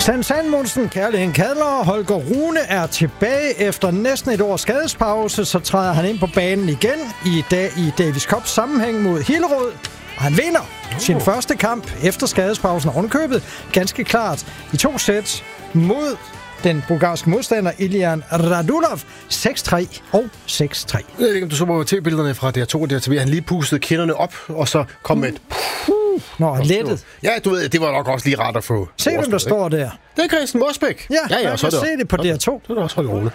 Alexander Sandmonsen, Kærligheden Kadler og Holger Rune er tilbage efter næsten et års skadespause. Så træder han ind på banen igen i dag i Davis Cup sammenhæng mod Hillerød. Og han vinder sin første kamp efter skadespausen ovenkøbet ganske klart i 2 sæt mod den bulgarske modstander Ilian Radulov 6-3 og 6-3. Jeg ved ikke, om du så på TV-billederne fra DR2 og DRTV. Han lige pustede kinderne op, og så kom med et... Nå, lettet. Ja, du ved, det var nok også lige rart at få... Se, hvem der står der. Det er Christian Mosbæk. Ja, og så kan se det på DR2. Så er det også Holger Rune.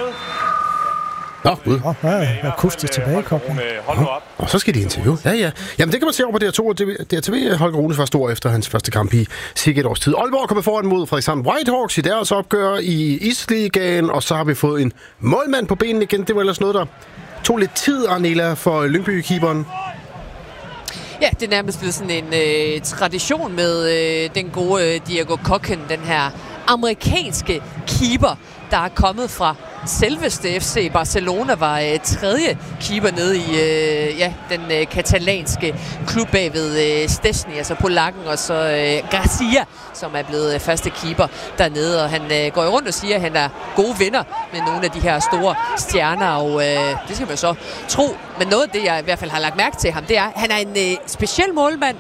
Nå, ud. Akustisk tilbagekobling. Og så skal de interviewe. Ja. Jamen, det kan man se over på DR2 og DRTV. Holger Rune første år efter hans første kamp i cirka et års tid. Aalborg kommer foran mod Frederikshavn Whitehawks i deres opgør i Isligaen. Og så har vi fået en målmand på benen igen. Det var ellers noget, der tog lidt tid, Arnela, for Lyngby-keeperen. Ja, det er nærmest blevet sådan en tradition med den gode Diego Kochen, den her amerikanske keeper, der er kommet fra selveste FC Barcelona, var tredje keeper nede i den katalanske klub bag ved Stesny, altså polakken, og så Garcia, som er blevet første keeper dernede, og han går rundt og siger, at han er gode venner med nogle af de her store stjerner, og det skal man så tro. Men noget af det, jeg i hvert fald har lagt mærke til ham, det er, at han er en speciel målmand.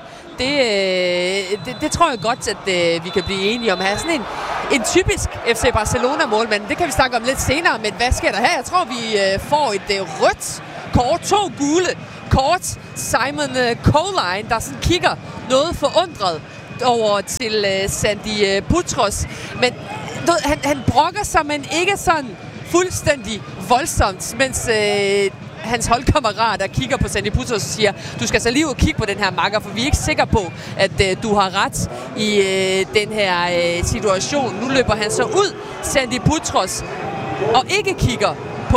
Det tror jeg godt, at vi kan blive enige om. Han er sådan en typisk FC Barcelona-målmand. Det kan vi snakke om lidt senere, men hvad sker der her? Jeg tror, vi får et rødt kort, 2 gule kort. Simon Coline, der sådan kigger noget forundret over til Sandy Putros. Men han brokker sig, men ikke sådan fuldstændig voldsomt, mens... hans holdkammerater kigger på Sandy Putros og siger, du skal så lige ud og kigge på den her makker, for vi er ikke sikre på, at du har ret i den her situation. Nu løber han så ud, Sandy Putros, og ikke kigger på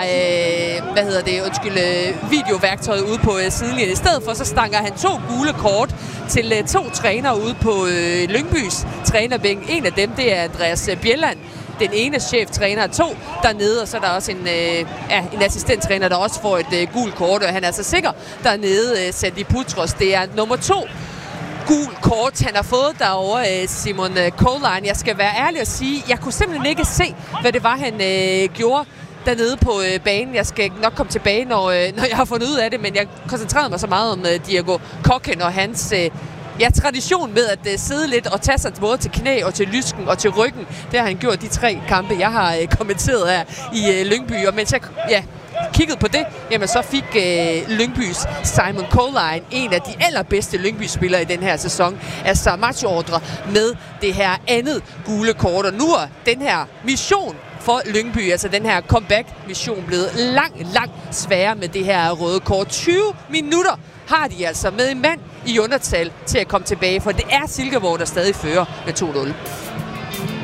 videoværktøjet ude på sidelinjen. I stedet for, så stanker han 2 gule kort til 2 trænere ude på Lyngbys trænerbænk. En af dem, det er Andreas Bjelland, den ene cheftræner, 2 dernede, og så er der også en assistenttræner, der også får et gult kort, og han er altså sikker dernede, Sandy Putros. Det er nummer 2 gul kort, han har fået derovre, Simon Coline. Jeg skal være ærlig og sige, jeg kunne simpelthen ikke se, hvad det var, han gjorde dernede på banen. Jeg skal nok komme tilbage, når jeg har fundet ud af det, men jeg koncentrerede mig så meget om Diego Kochen og hans... tradition med at sidde lidt og tage sig både til knæ og til lysken og til ryggen. Det har han gjort de 3 kampe, jeg har kommenteret her i Lyngby. Og mens jeg kiggede på det, jamen så fik Lyngbys Simon Coline, en af de allerbedste Lyngby-spillere i den her sæson, altså matchordre med det her andet gule kort. Og nu er den her mission for Lyngby, altså den her comeback-mission, blevet langt sværere med det her røde kort. 20 minutter har de altså med en mand i undertal til at komme tilbage, for det er Silkeborg, der stadig fører med 2-0.